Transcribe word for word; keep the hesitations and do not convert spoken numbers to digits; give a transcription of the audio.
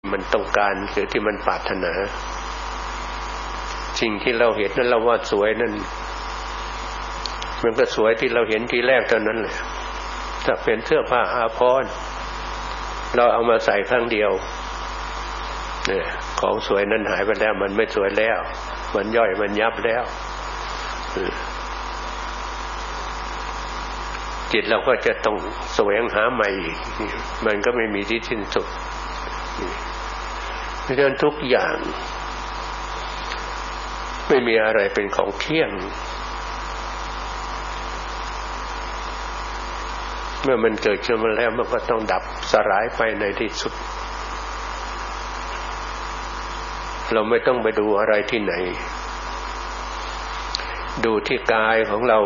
มันต้องการหรือที่มันปรารถนาสิ่งที่เราเห็นนั้นเราว่าสวยนั่นมันก็สวยที่เราเห็นทีแรกเท่านั้นแหละถ้าเป็นเสื้อผ้าอาภรณ์เราเอามาใส่ครั้งเดียวเนี่ยของสวยนั้นหายไปแล้วมันไม่สวยแล้วมันย่อยมันยับแล้วจิตเราก็จะต้องแสวงหาใหม่อีกมันก็ไม่มีที่สิ้นสุดเพราะฉะนั้นทุกอย่างไม่มีอะไรเป็นของเที่ยงเมื่อมันเกิดขึ้นมาแล้วมันก็ต้องดับสลายไปในที่สุดเราไม่ต้องไปดูอะไรที่ไหนดูที่กายของเรา